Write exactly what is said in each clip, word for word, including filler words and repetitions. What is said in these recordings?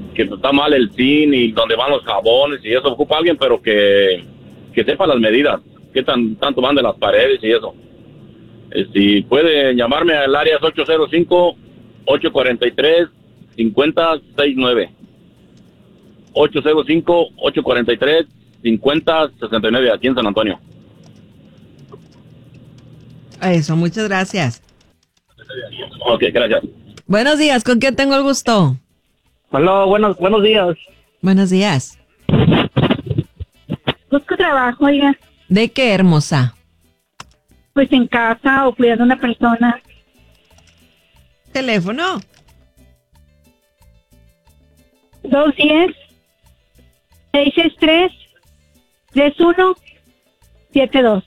que está mal el zinc y donde van los jabones y eso, ocupa alguien, pero que, que sepa las medidas, qué tan, tanto van de las paredes y eso. Eh, si puede llamarme al área ocho cero cinco, ocho cuatro tres, cinco cero seis nueve. ocho cero cinco, ocho cuatro tres, cinco cero seis nueve, aquí en San Antonio. Eso, muchas gracias. Ok, gracias. Buenos días, ¿con quién tengo el gusto? Hola, buenos, buenos días. Buenos días. Busco trabajo, oiga. ¿De qué, hermosa? Pues en casa o cuidando a una persona. ¿Teléfono? dos diez, seis seis tres, tres uno siete dos.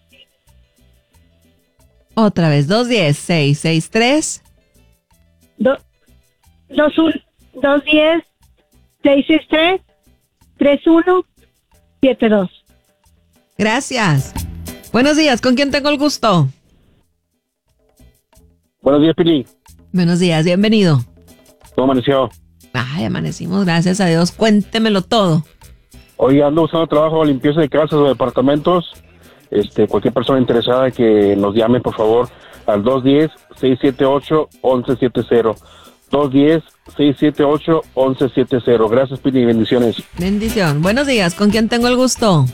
Otra vez, dos diez, seis seis tres. dos diez, seis seis tres, tres uno siete dos. Gracias. Buenos días, ¿con quién tengo el gusto? Buenos días, Pili. Buenos días, bienvenido. ¿Cómo amaneció? Ay, amanecimos, gracias a Dios. Cuéntemelo todo. Oye, ando buscando trabajo, limpieza de casas o departamentos. Este, cualquier persona interesada que nos llame, por favor, al dos uno cero, seis siete ocho, uno uno siete cero. dos uno cero, seis siete ocho, uno uno siete cero. Gracias, Pili, bendiciones. Bendición. Buenos días, ¿con quién tengo el gusto?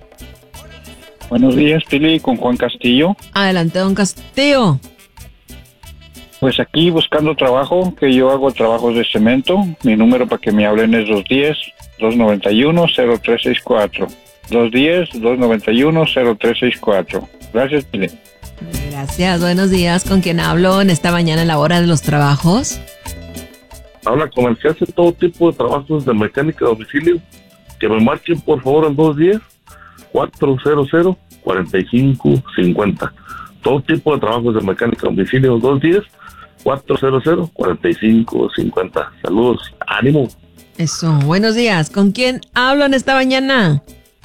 Buenos días, Pili, con Juan Castillo. Adelante, don Castillo. Pues aquí buscando trabajo, que yo hago trabajos de cemento. Mi número para que me hablen es dos uno cero, dos nueve uno, cero tres seis cuatro. dos uno cero, dos nueve uno, cero tres seis cuatro. Gracias, Pili. Gracias, buenos días. ¿Con quién hablo en esta mañana en la hora de los trabajos? Habla con el que hace todo tipo de trabajos de mecánica de domicilio. Que me marquen, por favor, al dos uno cero, cuatro cero cero, cuatro cinco cinco cero. Todo tipo de trabajos de mecánica de domicilio, dos uno cero, cuatro cero cero, cuatro cinco cinco cero. Saludos, ánimo. Eso, buenos días. ¿Con quién hablo en esta mañana?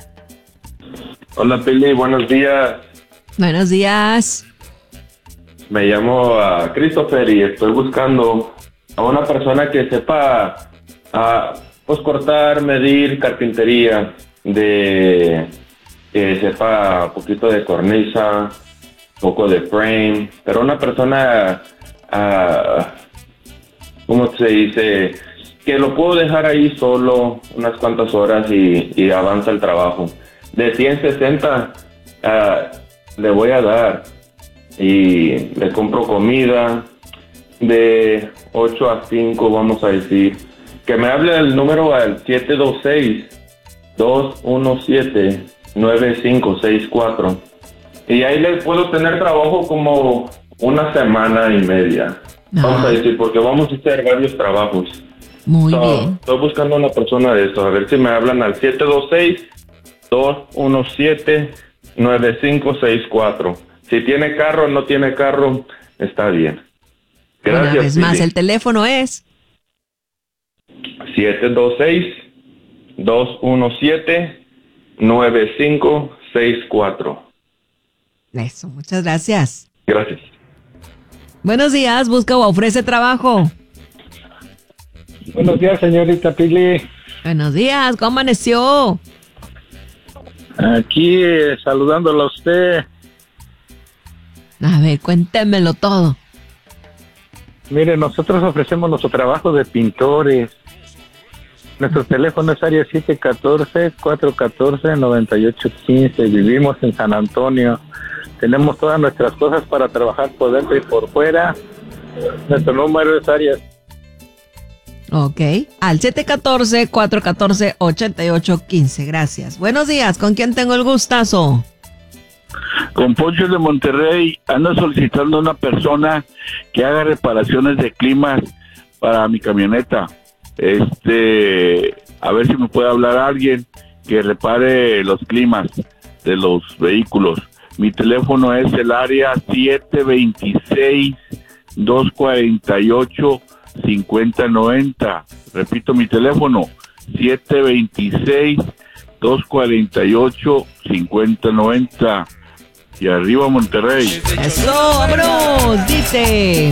Hola, Pili, buenos días. Buenos días. Me llamo uh, Christopher y estoy buscando a una persona que sepa uh, pues cortar, medir, carpintería, de que sepa un poquito de cornisa, poco de frame, pero una persona, uh, ¿cómo se dice? Que lo puedo dejar ahí solo unas cuantas horas y, y avanza el trabajo. De ciento sesenta uh, le voy a dar y le compro comida de ocho a cinco, vamos a decir. Que me hable el número al siete dos seis, dos uno siete, nueve cinco seis cuatro. Y ahí le puedo tener trabajo como una semana y media. No. Vamos a decir, porque vamos a hacer varios trabajos. Muy so, bien. Estoy buscando una persona de esto. A ver si me hablan al siete dos seis, dos uno siete, nueve cinco seis cuatro. Si tiene carro o no tiene carro, está bien. Gracias. Una vez más, Pili. el teléfono es siete dos seis, dos uno siete, nueve cinco seis cuatro. Eso, muchas gracias. Gracias. Buenos días, busca o ofrece trabajo. Buenos días, señorita Pili. Buenos días, ¿cómo amaneció? Aquí eh, saludándola a usted. A ver, cuéntemelo todo. Mire, nosotros ofrecemos nuestro trabajo de pintores. Nuestro teléfono es área siete uno cuatro, cuatro uno cuatro, nueve ocho uno cinco. Vivimos en San Antonio. Tenemos todas nuestras cosas para trabajar por dentro y por fuera. Nuestro número es área. Ok, al siete uno cuatro, cuatro uno cuatro, ocho ocho uno cinco. Gracias. Buenos días, ¿con quién tengo el gustazo? Con Poncho de Monterrey, ando solicitando una persona que haga reparaciones de climas para mi camioneta. Este, a ver si me puede hablar alguien que repare los climas de los vehículos. Mi teléfono es el área siete dos seis, dos cuatro ocho, cinco cero nueve cero. Repito mi teléfono, siete dos seis, dos cuatro ocho, cinco cero nueve cero. Y arriba Monterrey. Eso, bro, dice...